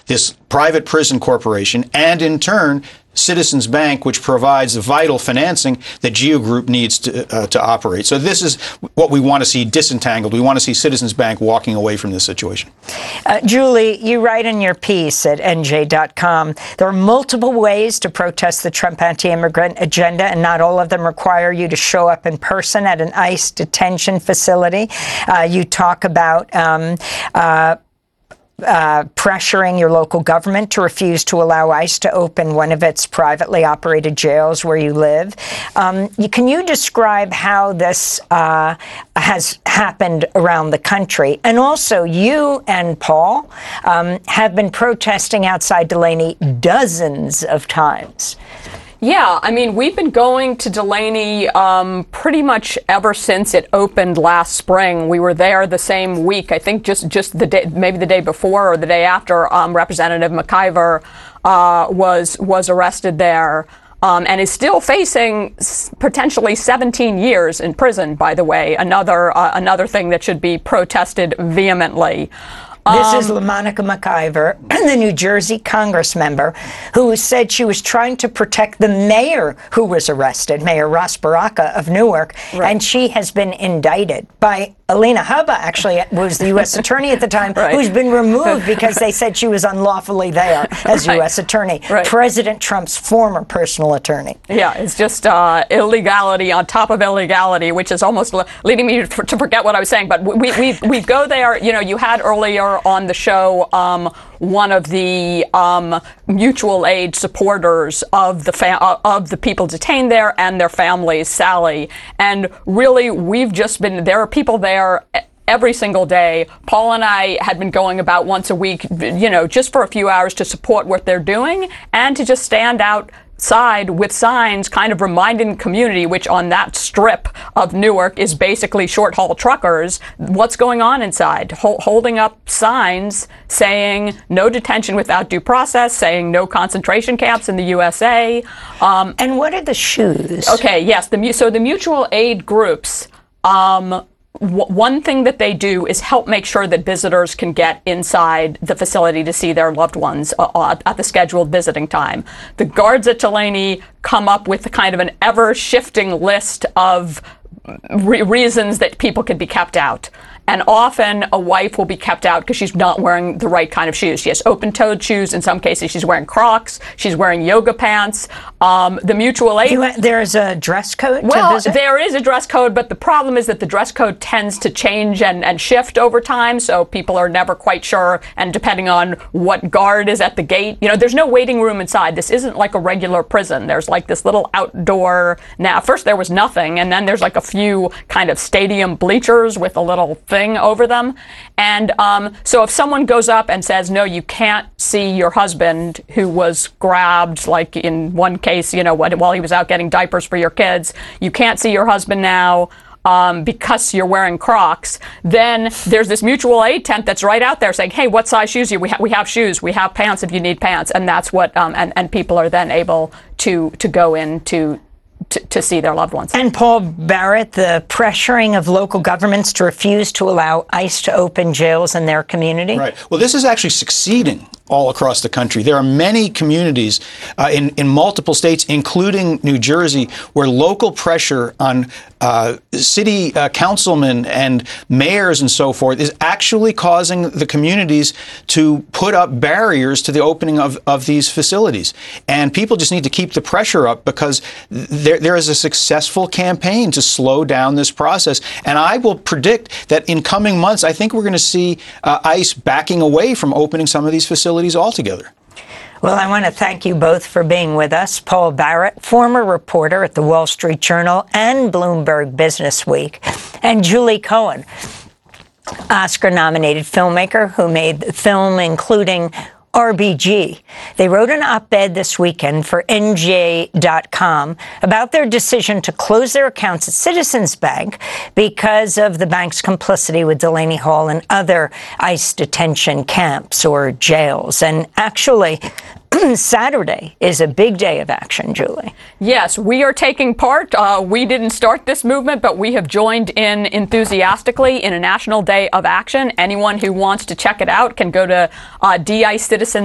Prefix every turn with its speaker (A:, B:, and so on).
A: this private prison corporation, and in turn, Citizens Bank, which provides the vital financing that GEO Group needs to operate. So this is what we want to see disentangled. We want to see Citizens Bank walking away from this situation.
B: Julie, you write in your piece at NJ.com, there are multiple ways to protest the Trump anti-immigrant agenda, and not all of them require you to show up in person at an ICE detention facility. You talk about pressuring your local government to refuse to allow ICE to open one of its privately operated jails where you live. Can you describe how this has happened around the country? And also, you and Paul have been protesting outside Delaney dozens of times.
C: Yeah, I mean, we've been going to Delaney pretty much ever since it opened last spring. We were there the same week, I think just the day, maybe the day before or the day after Representative McIver was arrested there. And is still facing potentially 17 years in prison, by the way, another thing that should be protested vehemently.
B: This is LaMonica McIver, the New Jersey Congress member, who said she was trying to protect the mayor who was arrested, Mayor Ras Baraka of Newark,
C: right.
B: And she has been indicted by Alina Habba, actually, was the U.S. attorney at the time,
C: right.
B: Who's been removed because they said she was unlawfully there as
C: right.
B: U.S. attorney,
C: right.
B: President Trump's former personal attorney.
C: Yeah, it's just illegality on top of illegality, which is almost leading me to forget what I was saying. But we go there. You know, you had earlier on the show one of the mutual aid supporters of the people detained there and their families, Sally. And really, there are people there every single day. Paul and I had been going about once a week, you know, just for a few hours to support what they're doing and to just stand outside with signs kind of reminding the community, which on that strip of Newark is basically short-haul truckers, what's going on inside, holding up signs saying no detention without due process, saying no concentration camps in the USA.
B: And what are the shoes?
C: Okay, yes. So the mutual aid groups, one thing that they do is help make sure that visitors can get inside the facility to see their loved ones at the scheduled visiting time. The guards at Delaney come up with kind of an ever-shifting list of reasons that people could be kept out. And often a wife will be kept out because she's not wearing the right kind of shoes. She has open-toed shoes. In some cases, she's wearing Crocs. She's wearing yoga pants. The mutual aid...
B: There's a dress code to
C: Well,
B: visit?
C: there is a dress code, but the problem is that the dress code tends to change and shift over time, so people are never quite sure, and depending on what guard is at the gate. You know, there's no waiting room inside. This isn't like a regular prison. There's like this little outdoor... Now, first there was nothing, and then there's like a few kind of stadium bleachers with a little thing over them. And so if someone goes up and says, no, you can't see your husband who was grabbed, like in one case, you know, while he was out getting diapers for your kids, you can't see your husband now because you're wearing Crocs, then there's this mutual aid tent that's right out there saying, hey, what size shoes do you? We have shoes, we have pants if you need pants. And that's what, and people are then able to go in to see their loved ones.
B: And Paul Barrett, the pressuring of local governments to refuse to allow ICE to open jails in their community?
A: Right. Well, this is actually succeeding all across the country. There are many communities in multiple states, including New Jersey, where local pressure on city councilmen and mayors and so forth is actually causing the communities to put up barriers to the opening of these facilities. And people just need to keep the pressure up because there is a successful campaign to slow down this process. And I will predict that in coming months, I think we're going to see ICE backing away from opening some of these facilities altogether.
B: Well, I want to thank you both for being with us. Paul Barrett, former reporter at the Wall Street Journal and Bloomberg Business Week, and Julie Cohen, Oscar-nominated filmmaker who made the film including RBG. They wrote an op-ed this weekend for NJ.com about their decision to close their accounts at Citizens Bank because of the bank's complicity with Delaney Hall and other ICE detention camps or jails. And actually, Saturday is a big day of action, Julie.
C: Yes, we are taking part. We didn't start this movement, but we have joined in enthusiastically in a national day of action. Anyone who wants to check it out can go to DICE Citizens